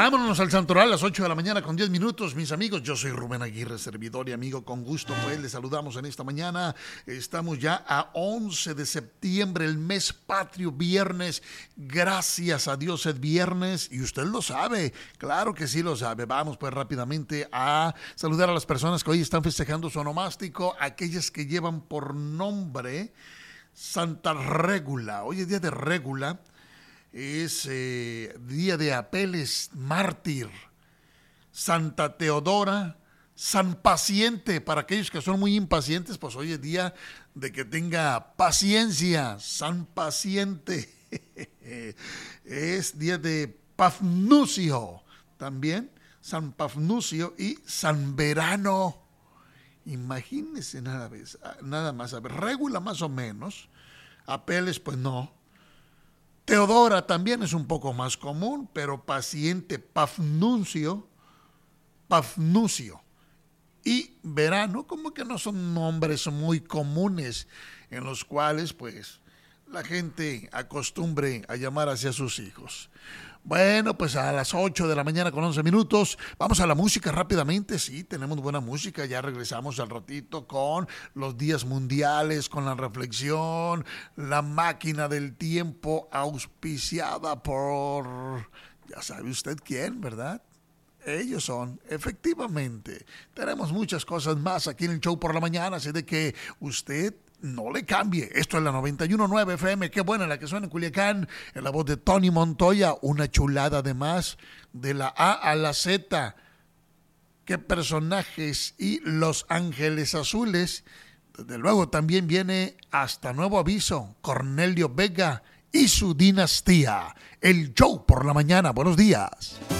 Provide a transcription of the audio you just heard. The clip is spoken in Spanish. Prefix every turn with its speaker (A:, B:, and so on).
A: Vámonos al Santoral a las 8 de la mañana con 10 minutos, mis amigos. Yo soy Rubén Aguirre, servidor y amigo con gusto. Pues les saludamos en esta mañana. Estamos ya a 11 de septiembre, el mes patrio, viernes. Gracias a Dios es viernes y usted lo sabe. Claro que sí lo sabe. Vamos pues rápidamente a saludar a las personas que hoy están festejando su onomástico, aquellas que llevan por nombre Santa Régula. Hoy es día de Régula. Es día de Apeles mártir, Santa Teodora, San Paciente. Para aquellos que son muy impacientes, pues hoy es día de que tenga paciencia, San Paciente. Es día de Pafnucio también, San Pafnucio y San Verano. Imagínense nada más, a ver, Régula más o menos, Apeles pues no. Teodora también es un poco más común, pero Paciente, Pafnucio y Verano, como que no son nombres muy comunes en los cuales pues la gente acostumbre a llamar hacia sus hijos. Bueno, pues a las 8 de la mañana con 11 minutos, vamos a la música rápidamente. Sí, tenemos buena música, ya regresamos al ratito con los días mundiales, con la reflexión, la máquina del tiempo auspiciada por, ya sabe usted quién, ¿verdad? Ellos son, efectivamente. Tenemos muchas cosas más aquí en el show por la mañana, así de que usted no le cambie. Esto es la 91.9 FM, qué buena la que suena en Culiacán, en la voz de Tony Montoya, una chulada además, de la A a la Z. Qué personajes, y Los Ángeles Azules. Desde luego también viene Hasta Nuevo Aviso, Cornelio Vega y su dinastía. El show por la mañana, buenos días.